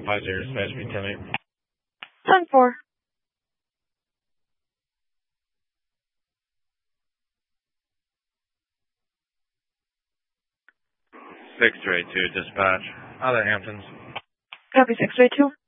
50, dispatch me 10-8. 10-4. 6-2, dispatch. Other Hamptons. Copy 6-2.